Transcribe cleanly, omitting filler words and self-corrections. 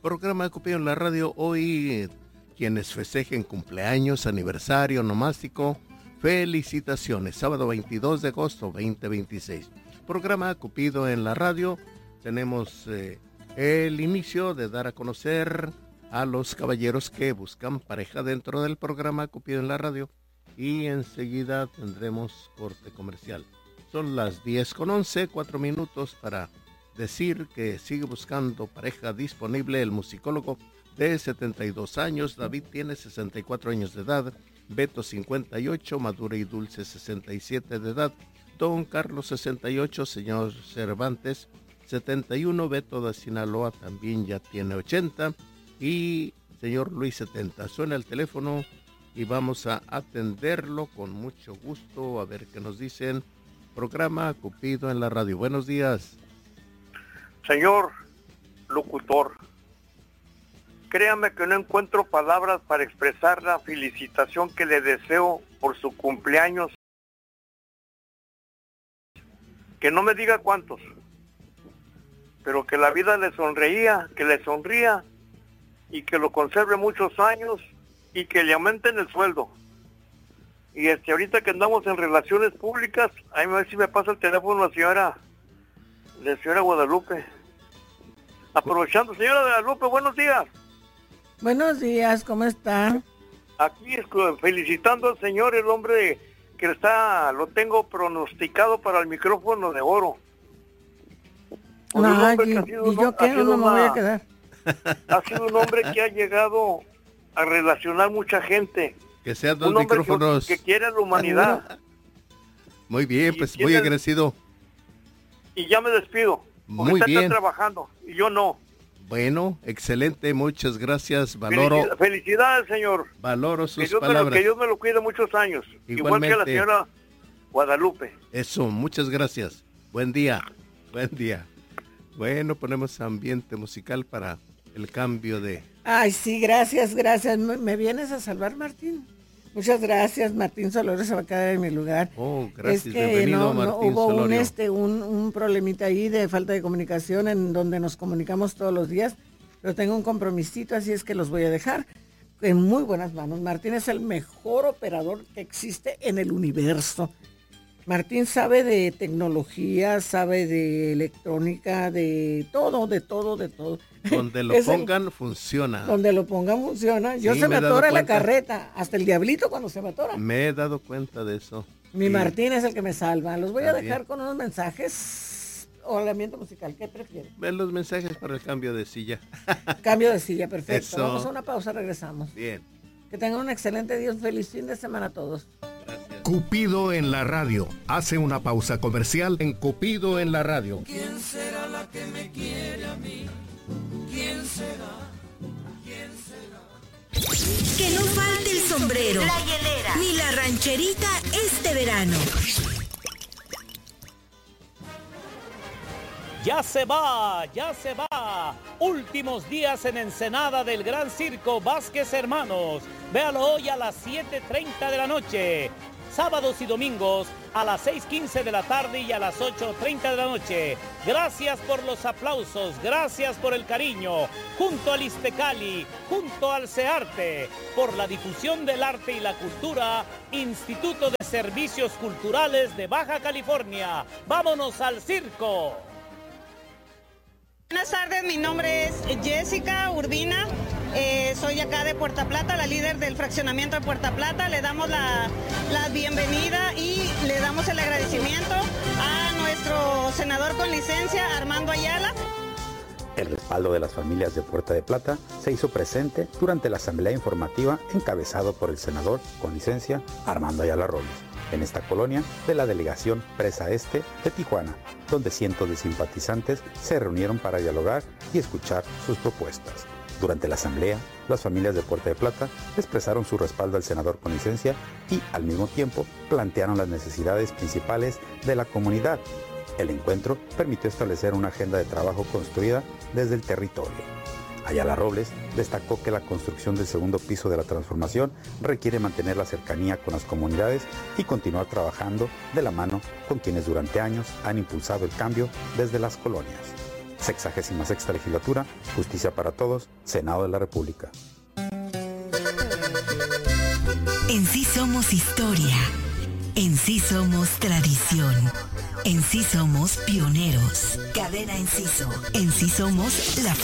Programa Cupido en la radio. Hoy quienes festejen cumpleaños, aniversario, nomástico, felicitaciones. Sábado 22 de agosto 2026. Programa Cupido en la radio. Tenemos el inicio de dar a conocer a los caballeros que buscan pareja dentro del programa Cupido en la radio. Y enseguida tendremos corte comercial. Son las 10:11, 4 minutos para decir que sigue buscando pareja disponible el musicólogo de 72 años, David tiene 64 años de edad, Beto 58, Madura y Dulce 67 de edad, Don Carlos 68, señor Cervantes 71, Beto de Sinaloa también ya tiene 80 y señor Luis 70. Suena el teléfono y vamos a atenderlo con mucho gusto a ver qué nos dicen. Programa Cupido en la radio. Buenos días. Señor locutor, créame que no encuentro palabras para expresar la felicitación que le deseo por su cumpleaños. Que no me diga cuántos, pero que la vida le sonreía, que le sonría y que lo conserve muchos años y que le aumenten el sueldo. Y ahorita que andamos en relaciones públicas, a ver si me pasa el teléfono la señora Guadalupe. Aprovechando, señora Guadalupe, buenos días. Buenos días, ¿cómo está? Aquí felicitando al señor, el hombre que lo tengo pronosticado para el micrófono de oro. No, ¿y yo qué? No me voy a quedar. Ha sido un hombre que ha llegado a relacionar mucha gente. Que sean dos micrófonos. Que quiere a la humanidad. Muy bien, pues muy agradecido. Y ya me despido. Muy bien. Está trabajando y yo no. Bueno, excelente, muchas gracias, valoro. Felicidades, señor. Valoro sus palabras. Que Dios me lo cuide muchos años. Igualmente. Igual que la señora Guadalupe. Eso, muchas gracias. Buen día, buen día. Bueno, ponemos ambiente musical para el cambio de... Ay, sí, gracias. ¿Me vienes a salvar, Martín? Muchas gracias, Martín Solores se va a quedar en mi lugar. Oh, gracias, es que bienvenido, Martín hubo Solorio. un problemita ahí de falta de comunicación en donde nos comunicamos todos los días, pero tengo un compromisito, así es que los voy a dejar en muy buenas manos. Martín es el mejor operador que existe en el universo. Martín sabe de tecnología, sabe de electrónica, de todo. Donde lo pongan, funciona. Donde lo pongan, funciona. Yo Sí, se me he dado atora la cuenta. carreta, hasta el diablito cuando se me atora. Me he dado cuenta de eso. Mi Sí. Martín es el que me salva. Los voy a También. dejar con unos mensajes o el ambiente musical. ¿Qué prefieren? Ven los mensajes para el cambio de silla. Cambio de silla, perfecto. Eso. Vamos a una pausa, regresamos. Bien, Que tengan un excelente día, un feliz fin de semana a todos. gracias. Cupido en la radio. Hace una pausa comercial en Cupido en la radio. ¿Quién será la que me quiere a mí? ¿Quién será? ¿Quién será? Que no falte el sombrero, la hielera, ni la rancherita este verano. Ya se va, ya se va. Últimos días en Ensenada del Gran Circo Vázquez Hermanos. Véalo hoy a las 7:30 de la noche. Sábados y domingos a las 6:15 de la tarde y a las 8:30 de la noche. Gracias por los aplausos, gracias por el cariño. Junto al Istecali, junto al CEARTE, por la difusión del arte y la cultura, Instituto de Servicios Culturales de Baja California. ¡Vámonos al circo! Buenas tardes, mi nombre es Jessica Urbina, soy acá de Puerto Plata, la líder del fraccionamiento de Puerto Plata. Le damos la bienvenida y le damos el agradecimiento a nuestro senador con licencia, Armando Ayala. El respaldo de las familias de Puerta de Plata se hizo presente durante la asamblea informativa encabezado por el senador con licencia Armando Ayala Robles, en esta colonia de la delegación Presa Este de Tijuana, donde cientos de simpatizantes se reunieron para dialogar y escuchar sus propuestas. Durante la asamblea, las familias de Puerta de Plata expresaron su respaldo al senador con licencia y, al mismo tiempo, plantearon las necesidades principales de la comunidad. El encuentro permitió establecer una agenda de trabajo construida desde el territorio. Ayala Robles destacó que la construcción del segundo piso de la transformación requiere mantener la cercanía con las comunidades y continuar trabajando de la mano con quienes durante años han impulsado el cambio desde las colonias. 66ª Legislatura, Justicia para Todos, Senado de la República. En sí somos historia, en sí somos tradición, en sí somos pioneros. Cadena Enciso, en sí somos la